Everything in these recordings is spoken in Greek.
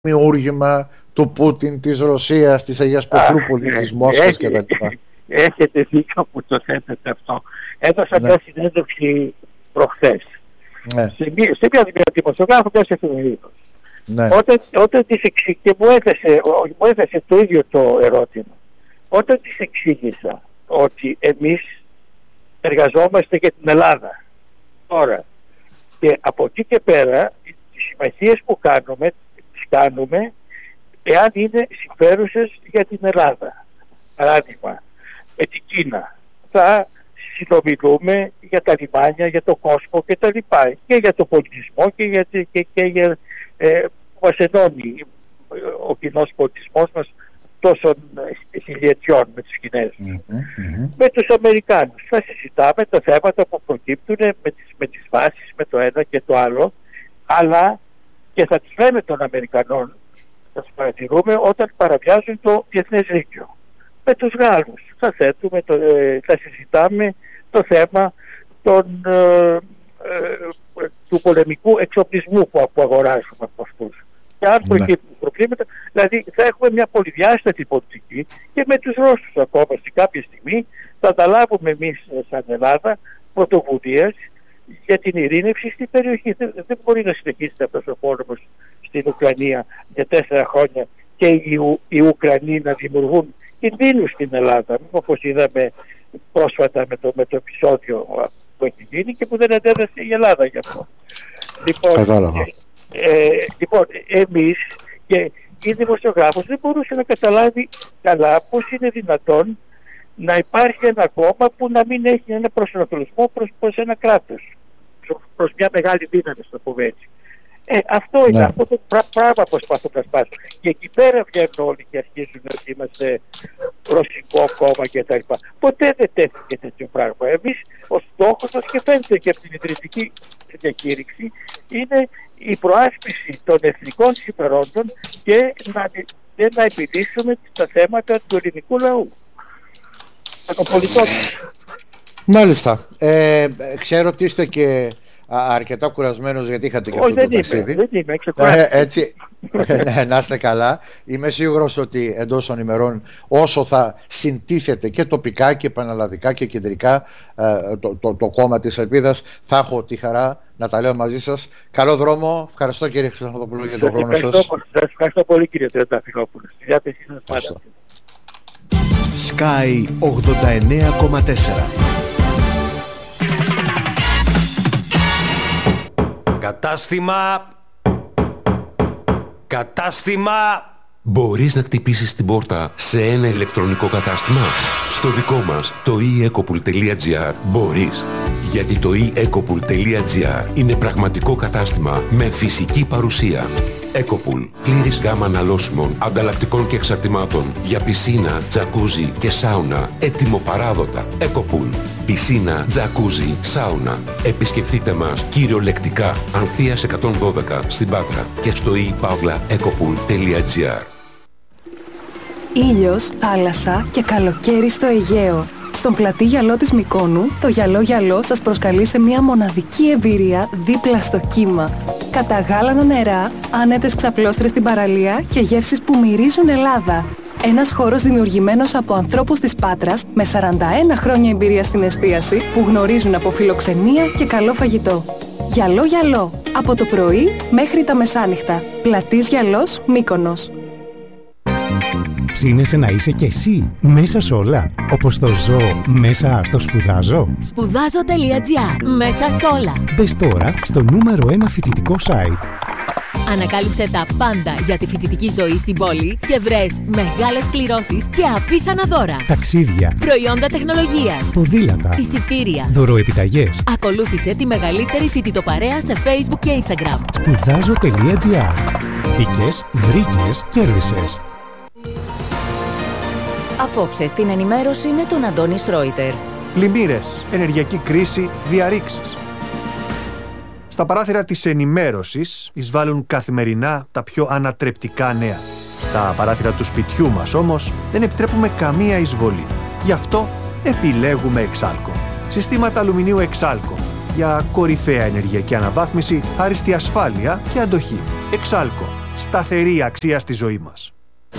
δημιούργημα του Πούτιν, της Ρωσίας, της Αγίας Πετρούπολης, της Μόσχας κτλ. Έχετε δίκιο που το θέτετε αυτό. Έδωσα μια συνέντευξη προχθές. Σε μια δημοσιογράφο και σε εφημερίδος. Όταν της εξήγησα, και μου έθεσε το ίδιο το ερώτημα, όταν της εξήγησα ότι εμείς εργαζόμαστε για την Ελλάδα τώρα και από εκεί και πέρα τις συμμαχίες που τις κάνουμε εάν είναι συμφέρουσες για την Ελλάδα. Παράδειγμα, με την Κίνα θα συνομιλούμε για τα λιμάνια, για το κόσμο και τα λοιπά, και για το πολιτισμό και για που μας ενώνει ο κοινός πολιτισμός μας τόσων χιλιετιών με τους Κινέζους. Με τους Αμερικάνους θα συζητάμε τα θέματα που προκύπτουν με τις βάσεις, με το ένα και το άλλο, αλλά και θα τις λέμε των Αμερικανών, θα τους παρατηρούμε όταν παραβιάζουν το διεθνές δίκαιο. Με τους Γάλλους θα συζητάμε το θέμα του πολεμικού εξοπλισμού που αγοράζουμε από αυτούς. Και αν προκύπτουν προβλήματα, δηλαδή θα έχουμε μια πολυδιάστατη πολιτική και με τους Ρώσους ακόμα σε κάποια στιγμή θα αναλάβουμε εμείς σαν Ελλάδα πρωτοβουλίες για την ειρήνευση στην περιοχή. Δεν μπορεί να συνεχίσει αυτός ο πόλεμος στην Ουκρανία για 4 χρόνια και οι Ουκρανοί να δημιουργούν κινδύνους στην Ελλάδα, όπως είδαμε πρόσφατα με το επεισόδιο που έχει γίνει και που δεν αντέδρασε η Ελλάδα γι' αυτό. Λοιπόν, εμείς και η δημοσιογράφος δεν μπορούσε να καταλάβει καλά πώς είναι δυνατόν να υπάρχει ένα κόμμα που να μην έχει ένα προσανατολισμό προς ένα κράτος, προς μια μεγάλη δύναμη, στο πούμε έτσι. Αυτό είναι, αυτό το πράγμα προσπαθούν να σπάσουν. Και εκεί πέρα βγαίνουν όλοι και αρχίζουν να είμαστε ρωσικό κόμμα κτλ. Ποτέ δεν τέθηκε τέτοιο πράγμα. Εμείς ο στόχος μας, και φαίνεται και από την ιδρυτική διακήρυξη, είναι η προάσπιση των εθνικών συμφερόντων και να επιλύσουμε τα θέματα του ελληνικού λαού. των πολιτών. Μάλιστα. Ξέρω ότι είστε και αρκετά κουρασμένος, γιατί είχατε και αυτό το ταξίδι. Δεν είμαι, ξεκουρασμένος. Έτσι, να είστε καλά. Είμαι σίγουρος ότι εντός των ημερών, όσο θα συντίθεται και τοπικά και πανελλαδικά και κεντρικά το κόμμα της Ελπίδας, θα έχω τη χαρά να τα λέω μαζί σας. Καλό δρόμο. Ευχαριστώ, κύριε Χριστοδουλόπουλο, για τον χρόνο σας. Σας ευχαριστώ πολύ, κύριε Τριανταφυλόπουλο. Στη διάθεσή σας πάντα. Sky 89,4. Κατάστημα. Μπορείς να χτυπήσεις την πόρτα σε ένα ηλεκτρονικό κατάστημα? Στο δικό μας, το eEcopool.gr, μπορείς. Γιατί το eEcopool.gr είναι πραγματικό κατάστημα με φυσική παρουσία. Ecopool. Πλήρης γάμα αναλώσιμων, ανταλλακτικών και εξαρτημάτων για πισίνα, τζακούζι και σάουνα. Έτοιμο παράδοτα. Ecopool. Πισίνα, τζακούζι, σάουνα. Επισκεφτείτε μας κυριολεκτικά Ανθείας 112 στην Πάτρα και στο ePavlaEcopool.gr. Ήλιος, θάλασσα και καλοκαίρι στο Αιγαίο. Στον πλατή γυαλό της Μυκόνου, το γυαλό σας προσκαλεί σε μια μοναδική εμπειρία δίπλα στο κύμα. Καταγάλανα νερά, άνετες ξαπλώστρες στην παραλία και γεύσεις που μυρίζουν Ελλάδα. Ένας χώρος δημιουργημένος από ανθρώπους της Πάτρας με 41 χρόνια εμπειρία στην εστίαση που γνωρίζουν από φιλοξενία και καλό φαγητό. Γυαλό, από το πρωί μέχρι τα μεσάνυχτα. Πλατής Γυαλός, Μύκονος. Ψήνεσαι να είσαι κι εσύ μέσα σε όλα, όπως το ζω μέσα στο σπουδάζω. Σπουδάζω.gr. Μέσα σε όλα. Μπες τώρα στο νούμερο 1 φοιτητικό site. Ανακάλυψε τα πάντα για τη φοιτητική ζωή στην πόλη και βρες μεγάλες κληρώσεις και απίθανα δώρα. Ταξίδια, προϊόντα τεχνολογίας, ποδήλατα, εισιτήρια, δωροεπιταγές. Ακολούθησε τη μεγαλύτερη φοιτητοπαρέα σε Facebook και Instagram. Σπουδάζω.gr. Μπήκες, βρήκες, κέρδισες. Απόψε στην ενημέρωση με τον Αντώνη Σρόιτερ. Πλημμύρες, ενεργειακή κρίση, διαρρήξεις. Στα παράθυρα της ενημέρωσης εισβάλλουν καθημερινά τα πιο ανατρεπτικά νέα. Στα παράθυρα του σπιτιού μας όμως δεν επιτρέπουμε καμία εισβολή. Γι' αυτό επιλέγουμε Εξάλκο. Συστήματα αλουμινίου Εξάλκο. Για κορυφαία ενεργειακή αναβάθμιση, άριστη ασφάλεια και αντοχή. Εξάλκο. σταθερή αξία στη ζωή μας.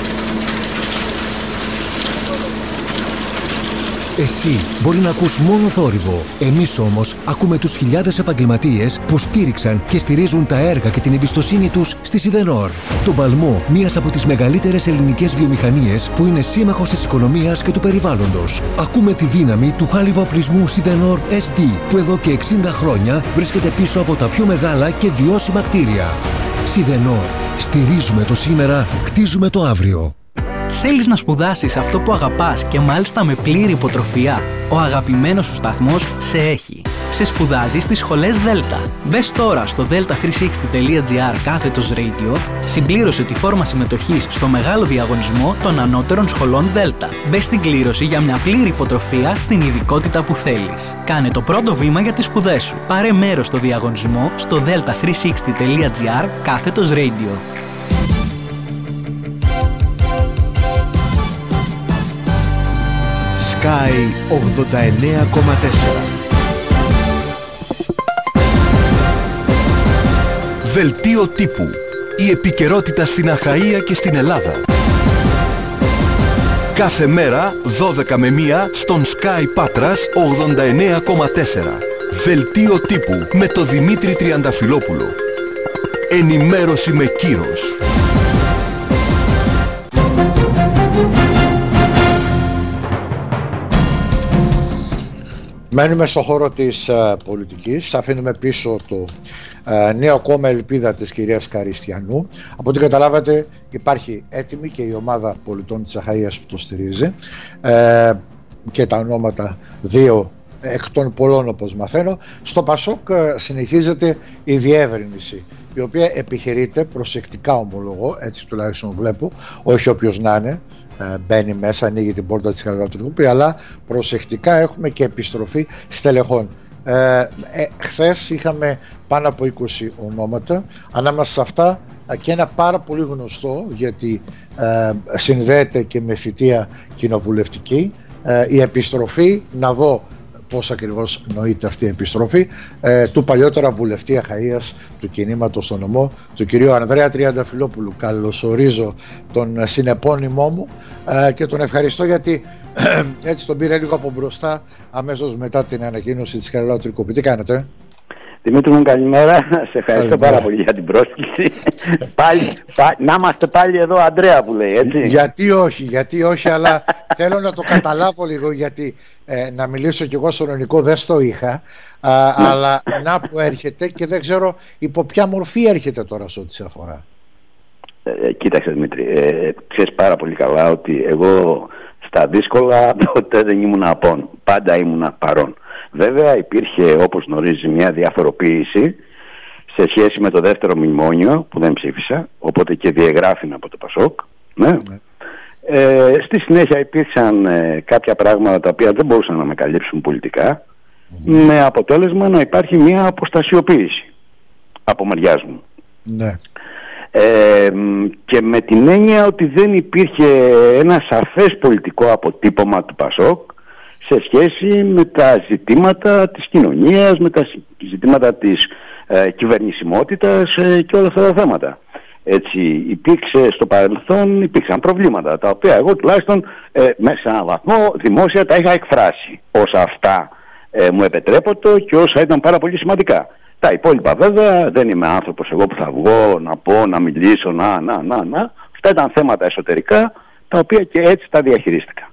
Εσύ μπορεί να ακούς μόνο θόρυβο. Εμείς όμως ακούμε τους χιλιάδες επαγγελματίες που στήριξαν και στηρίζουν τα έργα και την εμπιστοσύνη τους στη Σιδενόρ. Το παλμό, μίας από τις μεγαλύτερες ελληνικές βιομηχανίες που είναι σύμμαχος της οικονομίας και του περιβάλλοντος. Ακούμε τη δύναμη του χάλιβα-οπλισμού Σιδενόρ SD, που εδώ και 60 χρόνια βρίσκεται πίσω από τα πιο μεγάλα και βιώσιμα κτίρια. Σιδενόρ. Στηρίζουμε το σήμερα, χτίζουμε το αύριο. Θέλεις να σπουδάσεις αυτό που αγαπάς και μάλιστα με πλήρη υποτροφία? Ο αγαπημένος σου σταθμός σε έχει. Σε σπουδάζει στις σχολές Δέλτα. Μπες τώρα στο delta360.gr/radio, συμπλήρωσε τη φόρμα συμμετοχής στο μεγάλο διαγωνισμό των ανώτερων σχολών Δέλτα. Μπες στην κλήρωση για μια πλήρη υποτροφία στην ειδικότητα που θέλεις. Κάνε το πρώτο βήμα για τις σπουδές σου. Πάρε μέρος στο διαγωνισμό στο delta360.gr/radio. Sky 89,4. Δελτίο τύπου. Η επικαιρότητα στην Αχαΐα και στην Ελλάδα. Κάθε μέρα 12 με 1 στον Sky Πάτρας 89,4. Δελτίο τύπου με το Δημήτρη Τριανταφυλόπουλο. Ενημέρωση με κύρος. Μένουμε στο χώρο της πολιτικής. Αφήνουμε πίσω το νέο κόμμα Ελπίδα της κυρίας Καριστιανού. Από ό,τι καταλάβατε, υπάρχει έτοιμη και η ομάδα πολιτών της Αχαΐας που το στηρίζει, και τα ονόματα δύο εκ των πολλών, όπως μαθαίνω. Στο Πασόκ συνεχίζεται η διεύρυνση, η οποία επιχειρείται προσεκτικά, ομολογώ, έτσι τουλάχιστον βλέπω, όχι όποιος να είναι μπαίνει μέσα, ανοίγει την πόρτα της Χαραλαμπρού, αλλά προσεκτικά έχουμε και επιστροφή στελεχών. Χθες είχαμε πάνω από 20 ονόματα, ανάμεσα σε αυτά και ένα πάρα πολύ γνωστό, γιατί συνδέεται και με θητεία κοινοβουλευτική, η επιστροφή, να δω πώς ακριβώς νοείται αυτή η επιστροφή, του παλιότερα βουλευτή Αχαΐας του κινήματος στο νομό, του κυρίου Ανδρέα Τριανταφυλόπουλου. Καλωσορίζω τον συνεπώνυμό μου και τον ευχαριστώ, γιατί έτσι τον πήρε λίγο από μπροστά αμέσως μετά την ανακοίνωση της Χαραλαμπρού. Τι κάνετε? Δημήτρη μου, καλημέρα. Σε ευχαριστώ πάρα πολύ για την πρόσκληση. Να είμαστε πάλι εδώ, Ανδρέα, που λέει, έτσι. Γιατί όχι, αλλά θέλω να το καταλάβω λίγο, γιατί να μιλήσω κι εγώ στον ελληνικό δεν στο είχα, αλλά να που έρχεται και δεν ξέρω υπό ποια μορφή έρχεται τώρα σε ό,τι σε αφορά. Κοίταξε, Δημήτρη, ξέρεις πάρα πολύ καλά ότι εγώ στα δύσκολα ποτέ δεν ήμουν απόν, πάντα ήμουν παρόν. Βέβαια υπήρχε, όπως γνωρίζει, μια διαφοροποίηση σε σχέση με το δεύτερο μνημόνιο που δεν ψήφισα, οπότε και διεγράφηνα από το Πασόκ. Ναι. Στη συνέχεια υπήρξαν κάποια πράγματα τα οποία δεν μπορούσαν να με καλύψουν πολιτικά, με αποτέλεσμα να υπάρχει μια αποστασιοποίηση από μεριάς μου. Ναι. Και με την έννοια ότι δεν υπήρχε ένα σαφές πολιτικό αποτύπωμα του Πασόκ σε σχέση με τα ζητήματα της κοινωνίας, με τα ζητήματα της κυβερνησιμότητας και όλα αυτά τα θέματα. Έτσι, στο παρελθόν υπήρξαν προβλήματα, τα οποία εγώ τουλάχιστον μέσα σε έναν βαθμό δημόσια τα είχα εκφράσει, όσα αυτά μου επιτρέπονται και όσα ήταν πάρα πολύ σημαντικά. Τα υπόλοιπα βέβαια δεν είμαι άνθρωπος εγώ που θα βγω να πω, να μιλήσω, να. Αυτά ήταν θέματα εσωτερικά, τα οποία και έτσι τα διαχειρίστηκα.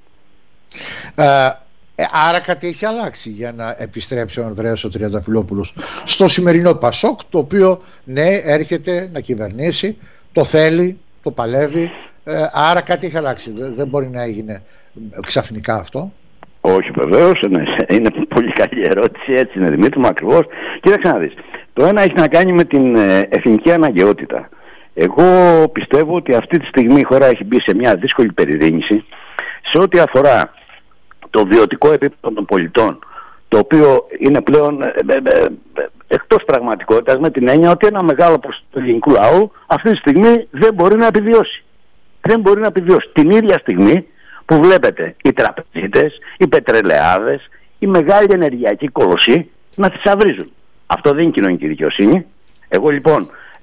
Άρα κάτι έχει αλλάξει για να επιστρέψει ο Ανδρέας ο Τριανταφυλόπουλος στο σημερινό Πασόκ, το οποίο ναι, έρχεται να κυβερνήσει, το θέλει, το παλεύει, άρα κάτι έχει αλλάξει, δεν μπορεί να έγινε ξαφνικά αυτό. Όχι, βεβαίως, είναι πολύ καλή ερώτηση, έτσι είναι, Δημήτρη μου, ακριβώς. Κοίταξε να δεις, το ένα έχει να κάνει με την εθνική αναγκαιότητα. Εγώ πιστεύω ότι αυτή τη στιγμή η χώρα έχει μπει σε μια δύσκολη περιδίνηση σε ό,τι αφορά το βιωτικό επίπεδο των πολιτών, το οποίο είναι πλέον εκτός πραγματικότητας, με την έννοια ότι ένα μεγάλο ποσοστό του ελληνικού λαού αυτή τη στιγμή δεν μπορεί να επιβιώσει. Δεν μπορεί να επιβιώσει. Την ίδια στιγμή που βλέπετε οι τραπεζίτες, οι πετρελαιάδες, η μεγάλη ενεργειακή κολοσσοί να θησαυρίζουν. Αυτό δεν είναι κοινωνική δικαιοσύνη. Εγώ λοιπόν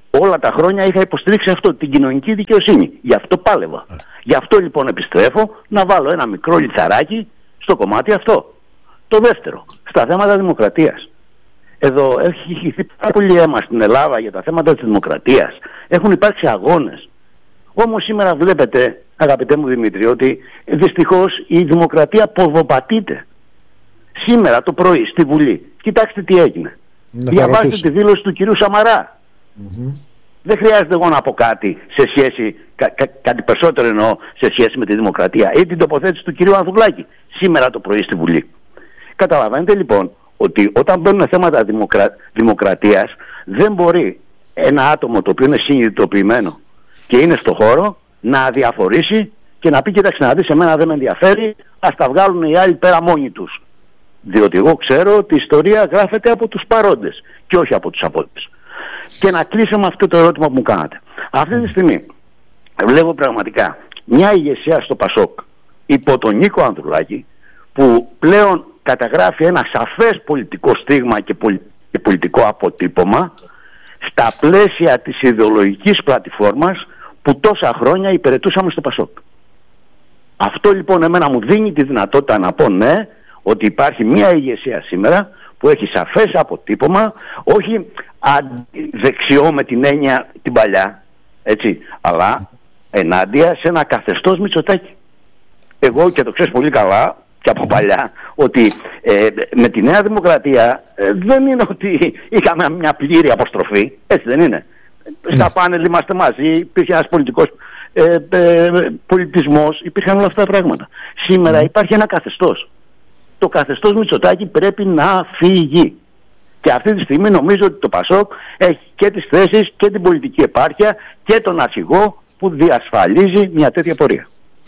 Όλα τα χρόνια είχα υποστηρίξει αυτό, την κοινωνική δικαιοσύνη. Γι' αυτό πάλευα. Γι' αυτό λοιπόν επιστρέφω να βάλω ένα μικρό λιθαράκι στο κομμάτι αυτό. Το δεύτερο, στα θέματα δημοκρατίας. Εδώ έχει χυθεί πάρα πολύ αίμα στην Ελλάδα για τα θέματα της δημοκρατίας. Έχουν υπάρξει αγώνες. Όμως σήμερα βλέπετε, αγαπητέ μου Δημήτρη, ότι δυστυχώς η δημοκρατία ποδοπατείται. Σήμερα το πρωί στη Βουλή, κοιτάξτε τι έγινε. Διαβάστε τη δήλωση του κυρίου Σαμαρά. Δεν χρειάζεται εγώ να πω κάτι σε σχέση, κάτι περισσότερο εννοώ, σε σχέση με τη δημοκρατία ή την τοποθέτηση του κυρίου Ανδρουλάκη σήμερα το πρωί στη Βουλή. Καταλαβαίνετε λοιπόν ότι όταν μπαίνουν θέματα δημοκρατίας, δεν μπορεί ένα άτομο το οποίο είναι συνειδητοποιημένο και είναι στο χώρο να αδιαφορήσει και να πει: κοίταξε να δεις, εμένα δεν με ενδιαφέρει, ας τα βγάλουν οι άλλοι πέρα μόνοι τους. Διότι εγώ ξέρω ότι η ιστορία γράφεται από τους παρόντες και όχι από τους απόντες. Και να κλείσω με αυτό το ερώτημα που μου κάνατε. Αυτή τη στιγμή βλέπω πραγματικά μια ηγεσία στο Πασόκ υπό τον Νίκο Ανδρουλάκη, που πλέον καταγράφει ένα σαφές πολιτικό στίγμα και πολιτικό αποτύπωμα στα πλαίσια της ιδεολογικής πλατφόρμας που τόσα χρόνια υπηρετούσαμε στο Πασόκ. Αυτό λοιπόν εμένα μου δίνει τη δυνατότητα να πω ναι, ότι υπάρχει μια ηγεσία σήμερα που έχει σαφές αποτύπωμα, όχι δεξιό με την έννοια την παλιά, έτσι, αλλά ενάντια σε ένα καθεστώς Μητσοτάκη. Εγώ, και το ξέρεις πολύ καλά και από παλιά, ότι με τη Νέα Δημοκρατία δεν είναι ότι είχαμε μια πλήρη αποστροφή, έτσι δεν είναι. Στα πάνελ είμαστε μαζί, υπήρχε ένας πολιτικός πολιτισμός, υπήρχαν όλα αυτά τα πράγματα. Σήμερα υπάρχει ένα καθεστώς. Το καθεστώς Μητσοτάκη πρέπει να φύγει. Και αυτή τη στιγμή νομίζω ότι το Πασόκ έχει και τις θέσεις και την πολιτική επάρκεια και τον αρχηγό που διασφαλίζει μια τέτοια πορεία.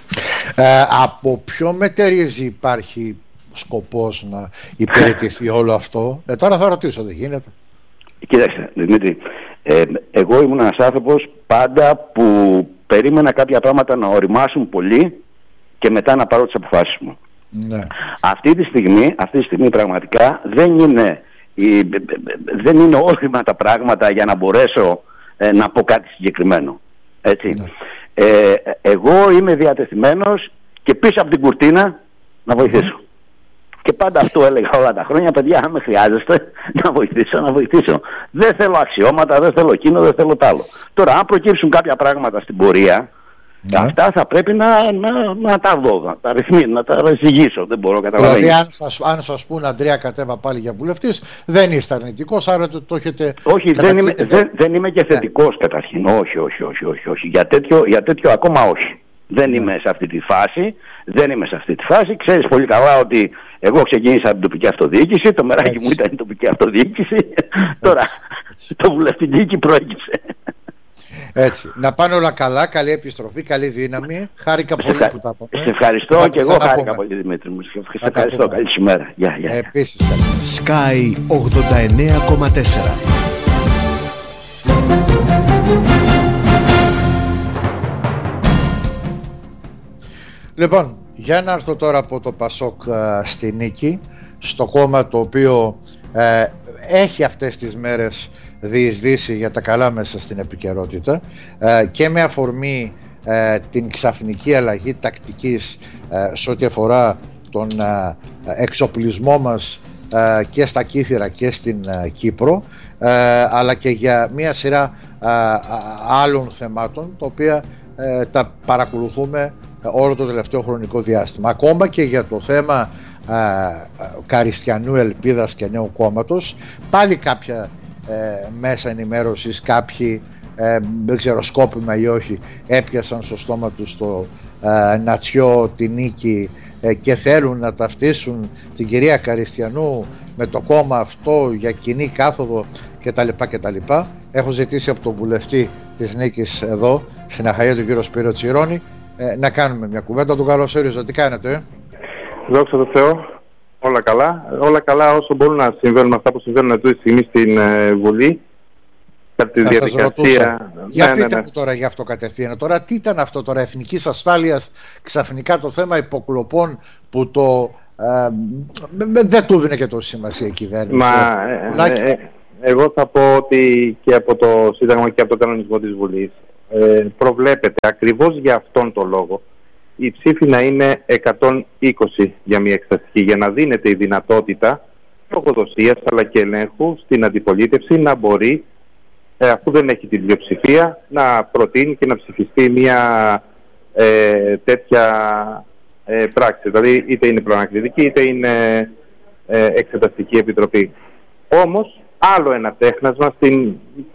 Από ποιο μετερίζει υπάρχει σκοπός να υπηρετηθεί όλο αυτό? Τώρα θα ρωτήσω, δεν γίνεται? Κοιτάξτε Δημήτρη, εγώ ήμουν ένας άνθρωπος πάντα που περίμενα κάποια πράγματα να οριμάσουν πολύ και μετά να πάρω τις αποφάσεις μου. Ναι. Αυτή τη στιγμή πραγματικά δεν είναι όρθιμα τα πράγματα για να μπορέσω να πω κάτι συγκεκριμένο. Έτσι. Ναι. Εγώ είμαι διατεθειμένος και πίσω από την κουρτίνα να βοηθήσω. Και πάντα αυτό έλεγα όλα τα χρόνια: παιδιά, αν με χρειάζεστε να βοηθήσω. Δεν θέλω αξιώματα, δεν θέλω εκείνο, δεν θέλω τ' άλλο. Τώρα, αν προκύψουν κάποια πράγματα στην πορεία, αυτά θα πρέπει να τα δω, να τα ζυγίσω. Δεν μπορώ να καταλάβω. Δηλαδή, αν σας πούνε Αντρέα, κατέβα πάλι για βουλευτής, δεν είστε αρνητικός, άρα το έχετε. Όχι, δεν είμαι και θετικός καταρχήν. Όχι. Για τέτοιο ακόμα όχι. Δεν είμαι σε αυτή τη φάση. Ξέρεις πολύ καλά ότι εγώ ξεκίνησα από την τοπική αυτοδιοίκηση, το μεράκι μου ήταν η τοπική αυτοδιοίκηση. Τώρα το βουλευτική προέκυψε. Έτσι. Να πάνε όλα καλά, καλή επιστροφή, καλή δύναμη. Χάρηκα πολύ που τα είπαμε. Σε ευχαριστώ και εγώ χάρηκα πολύ, Δημήτρη μου. Σε ευχαριστώ. Καλή ημέρα. Επίσης. Sky 89,4. Λοιπόν, για να έρθω τώρα από το Πασόκ στη Νίκη, στο κόμμα το οποίο έχει αυτές τις μέρες διεισδύσει για τα καλά μέσα στην επικαιρότητα και με αφορμή την ξαφνική αλλαγή τακτικής σε ό,τι αφορά τον εξοπλισμό μας και στα Κύθυρα και στην Κύπρο, αλλά και για μια σειρά άλλων θεμάτων τα οποία τα παρακολουθούμε όλο το τελευταίο χρονικό διάστημα. Ακόμα και για το θέμα Καριστιανού Ελπίδας και Νέου Κόμματος, πάλι κάποια μέσα ενημέρωσης, κάποιοι δεν ξέρω σκόπιμα ή όχι, έπιασαν στο στόμα τους το Νατσιό, τη Νίκη και θέλουν να ταυτίσουν την κυρία Καριστιανού με το κόμμα αυτό για κοινή κάθοδο κτλ. Έχω ζητήσει από τον βουλευτή της Νίκης εδώ στην Αχαΐα, τον κύριο Σπύρο Τσιρόνη, να κάνουμε μια κουβέντα. Τον καλωσορίζω. Τι κάνετε? Δόξα τω Θεώ, όλα καλά. Όλα καλά όσο μπορούν να συμβαίνουν αυτά που συμβαίνουν αυτή τη στιγμή στην Βουλή. Κατά τη διαδικασία. Για πείτε μου τώρα γι' αυτό κατευθείαν. Τώρα τι ήταν αυτό τώρα, εθνικής ασφάλειας, ξαφνικά το θέμα υποκλοπών που το δεν του έδινε και τόση σημασία η κυβέρνηση. Εγώ θα πω ότι και από το Σύνταγμα και από τον κανονισμό της Βουλής προβλέπεται ακριβώς για αυτόν τον λόγο η ψήφη να είναι 120 για μια εξεταστική, για να δίνεται η δυνατότητα λογοδοσίας αλλά και ελέγχου στην αντιπολίτευση να μπορεί, αφού δεν έχει την πλειοψηφία, να προτείνει και να ψηφιστεί μια τέτοια πράξη. Δηλαδή είτε είναι προανακριτική είτε είναι εξεταστική επιτροπή. Όμως άλλο ένα τέχνασμα στην